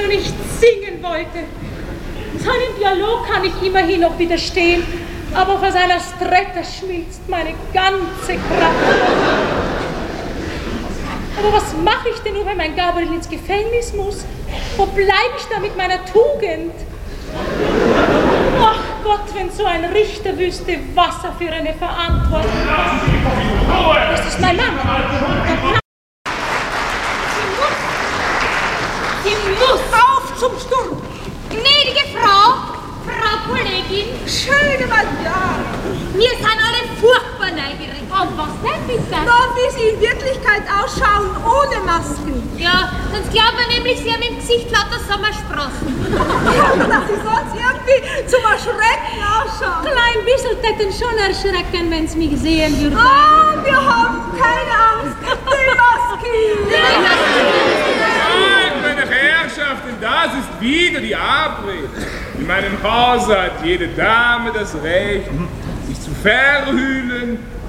nicht singen wollte. Seinem Dialog kann ich immerhin noch widerstehen, aber vor seiner Stretta schmilzt meine ganze Kraft. Aber was mache ich denn nur, wenn mein Gabriel ins Gefängnis muss? Wo bleibe ich da mit meiner Tugend? Ach Gott, wenn so ein Richter wüsste, was er für eine Verantwortung hat. Das ist mein Mann. Sie muss auf zum Sturm. Gnädige Frau Kollegin. Schöne Madame. Wir sind alle furchtbar neugierig. Oh, was denn bitte? Na, wie sie in Wirklichkeit ausschauen, ohne Masken. Ja, sonst glauben wir nämlich, sie haben im Gesicht lauter Sommersprossen. Ja, dass sie sonst irgendwie zum Erschrecken ausschauen. Klein bisschen täten schon erschrecken, wenn sie mich sehen würden. Ah, wir haben keine Angst. Die Masken. Meine Herrschaften, das ist wieder die Abrede. In meinem Hause hat jede Dame das Recht, sich zu verhüllen